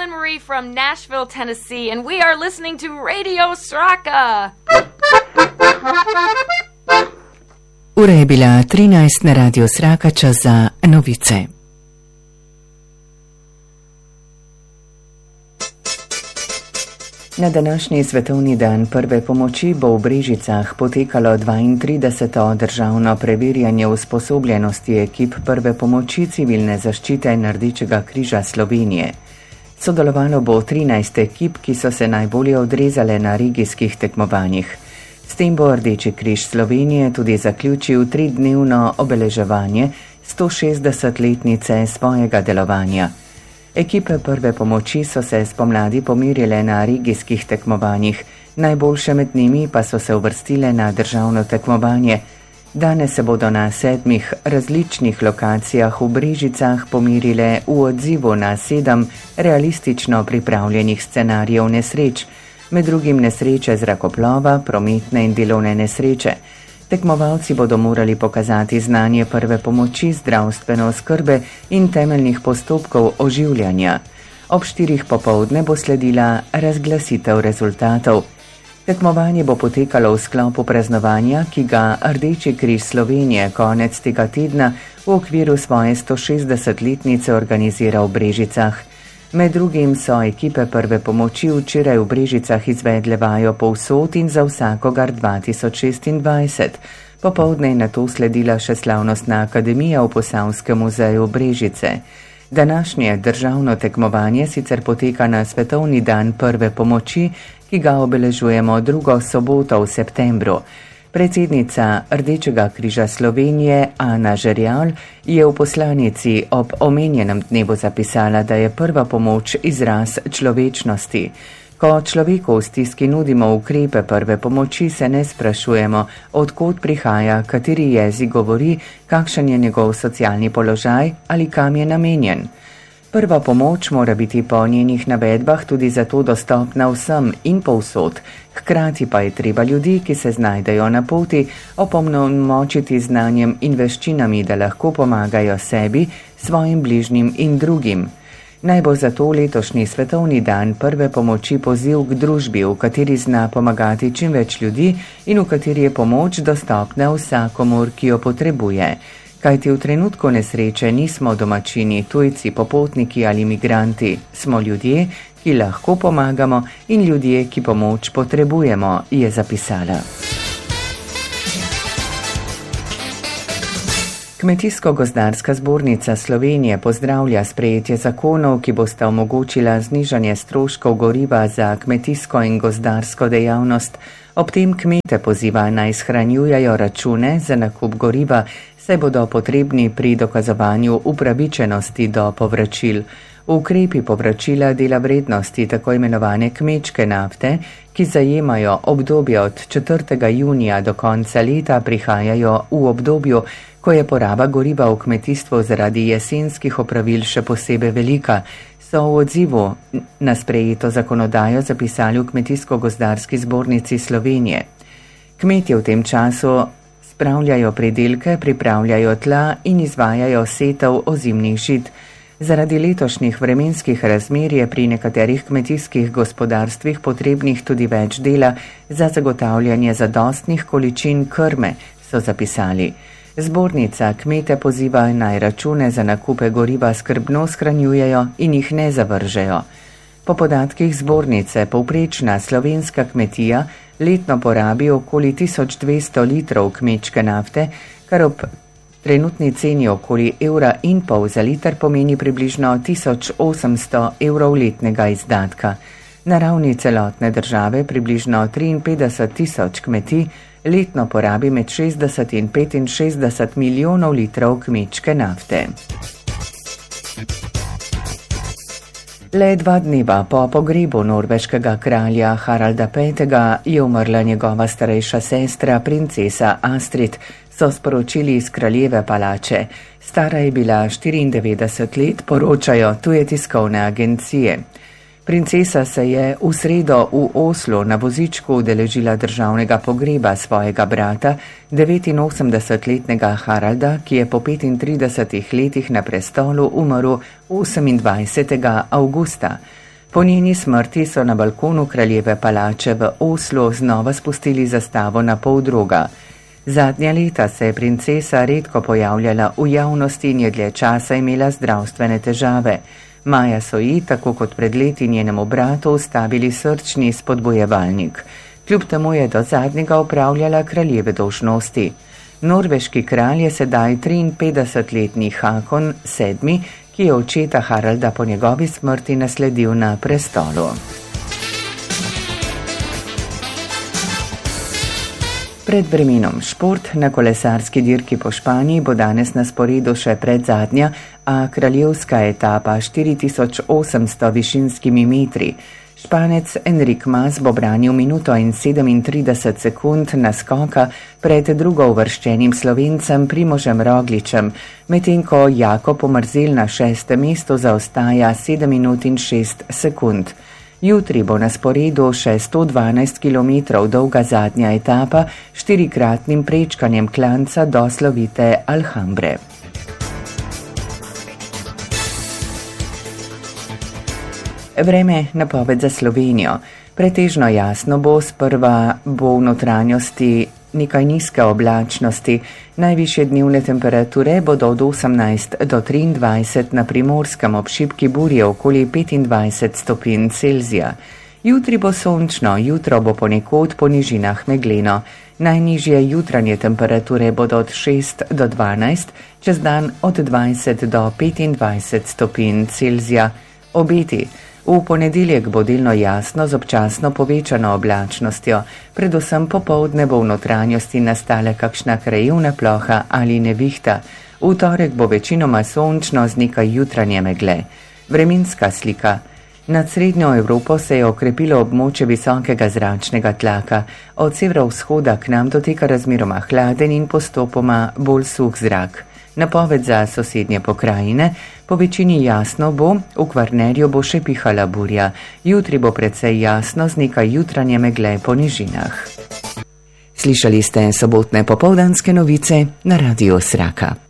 Anne-Marie from Nashville, Tennessee, and we are listening to Radio Sraka. Ura je bila 13 na Radio Sraka, čas za novice. Na današnji svetovni dan prve pomoči bo v Brežicah potekalo 32. državno preverjanje usposobljenosti ekip prve pomoči civilne zaščite Rdečega križa Slovenije. Sodelovalo bo 13 ekip, ki so se najbolje odrezale na regijskih tekmovanjih. S tem bo Rdeči križ Slovenije tudi zaključil 3-dnevno obeleževanje 160-letnice svojega delovanja. Ekipe prve pomoči so se spomladi pomerile na regijskih tekmovanjih, najboljše med njimi pa so se uvrstile na državno tekmovanje. Danes se bodo na 7 različnih lokacijah v Brežicah pomerile v odzivu na 7 realistično pripravljenih scenarijev nesreč, med drugim nesreče zrakoplova, prometne in delovne nesreče. Tekmovalci bodo morali pokazati znanje prve pomoči, zdravstvene oskrbe in temeljnih postopkov oživljanja. Ob 4 popoldne bo sledila razglasitev rezultatov. Tekmovanje bo potekalo v sklopu praznovanja, ki ga Rdeči križ Slovenije konec tega tedna v okviru svoje 160-letnice organizira v Brežicah. Med drugim so ekipe prve pomoči včeraj v Brežicah izvedle vajo povsod in za vsakogar 2026. Popoldne je nato sledila še slavnostna akademija v Posavskem muzeju Brežice. Današnje državno tekmovanje sicer poteka na svetovni dan prve pomoči, ki ga obeležujemo 2. soboto v septembru. Predsednica Rdečega križa Slovenije Ana Žerjal je v poslanici ob omenjenem dnevu zapisala, da je prva pomoč izraz človečnosti. Ko človeku v stiski nudimo ukrepe prve pomoči, se ne sprašujemo, od kod prihaja, kateri jezik govori, kakšen je njegov socialni položaj ali kam je namenjen. Prva pomoč mora biti po njenih navedbah tudi zato dostopna vsem in povsod. Hkrati pa je treba ljudi, ki se znajdejo na poti, opolnomočiti znanjem in veščinami, da lahko pomagajo sebi, svojim bližnjim in drugim. Naj bo zato letošnji svetovni dan prve pomoči poziv k družbi, v kateri zna pomagati čim več ljudi in v kateri je pomoč dostopna vsakomur, ki jo potrebuje. Kajti v trenutku nesreče nismo domačini, tujci, popotniki ali migranti, smo ljudje, ki lahko pomagamo in ljudje, ki pomoč potrebujemo, je zapisala. Kmetijsko-gozdarska zbornica Slovenije pozdravlja sprejetje zakonov, ki bosta omogočila znižanje stroškov goriva za kmetijsko in gozdarsko dejavnost. Ob tem kmete poziva naj shranjujejo račune za nakup goriva, saj bodo potrebni pri dokazovanju upravičenosti do povračil. Ukrepi povračila dela vrednosti tako imenovane kmečke nafte, ki zajemajo obdobje od 4. junija do konca leta, prihajajo v obdobju, ko je poraba goriva v kmetijstvu zaradi jesenskih opravil še posebej velika, so v odzivu na sprejeto zakonodajo zapisali v Kmetijsko-gozdarski zbornici Slovenije. Kmetje v tem času spravljajo pridelke, pripravljajo tla in izvajajo setev ozimnih žit. Zaradi letošnjih vremenskih razmer je pri nekaterih kmetijskih gospodarstvih potrebnih tudi več dela za zagotavljanje zadostnih količin krme, so zapisali. Zbornica kmete poziva naj račune za nakupe goriva skrbno shranjujejo in jih ne zavržejo. Po podatkih zbornice povprečna slovenska kmetija letno porabi okoli 1200 litrov kmečke nafte, kar ob trenutni ceni okoli €1,5 za liter pomeni približno 1800 evrov letnega izdatka. Na ravni celotne države približno 53 tisoč kmetij letno porabi med 60 in 65 milijonov litrov kmečke nafte. Le 2 dneva po pogrebu norveškega kralja Haralda V. je umrla njegova starejša sestra, princesa Astrid, so sporočili iz kraljeve palače. Stara je bila 94 let, poročajo tuje tiskovne agencije. Princesa se je v sredo v Oslu na vozičku udeležila državnega pogreba svojega brata, 89-letnega Haralda, ki je po 35 letih na prestolu umrl 28. avgusta. Po njeni smrti so na balkonu kraljeve palače v Oslu znova spustili zastavo na poldruga. Zadnja leta se je princesa redko pojavljala v javnosti in je dlje časa imela zdravstvene težave. Maja so ji, tako kot pred leti njenemu bratu, ustavili srčni spodbojevalnik. Kljub temu je do zadnjega opravljala kraljeve dolžnosti. Norveški kralj je sedaj 53-letni Hakon VII, ki je očeta Haralda po njegovi smrti nasledil na prestolu. Pred vremenom šport na kolesarski dirki po Španiji bo danes na sporedu še predzadnja, a kraljevska etapa 4800 višinskimi metri. Španec Enric Mas bo branil minuto in 37 sekund naskoka pred drugouvrščenim Slovencem Primožem Rogličem, medtem ko Jakob Omerzel na 6. mestu zaostaja 7 minut in 6 sekund. Jutri bo na sporedu še 112 km dolga zadnja etapa s 4-kratnim prečkanjem klanca do slovite Alhambre. Vreme napoved za Slovenijo. Pretežno jasno bo, sprva bo v notranjosti nekaj nizke oblačnosti. Najvišje dnevne temperature bodo od 18 do 23 na Primorskem, ob šibki burji okoli 25 stopinj Celzija. Jutri bo sončno, jutro bo ponekod po nižinah megleno. Najnižje jutranje temperature bodo od 6 do 12, čez dan od 20 do 25 stopinj Celzija. Obeti. V ponedeljek bo delno jasno z občasno povečano oblačnostjo, predvsem popoldne bo v notranjosti nastala kakšna krajevna ploha ali nevihta. V torek bo večinoma sončno z nekaj jutranje megle. Vremenska slika. Nad srednjo Evropo se je okrepilo območje visokega zračnega tlaka. Od severovzhoda k nam doteka razmeroma hladen in postopoma bolj suh zrak. Napoved za sosednje pokrajine. Po večini jasno bo, v Kvarnerju bo še pihala burja. Jutri bo precej jasno z nekaj jutranje megle po nižinah. Slišali ste sobotne popoldanske novice na Radiu Sraka.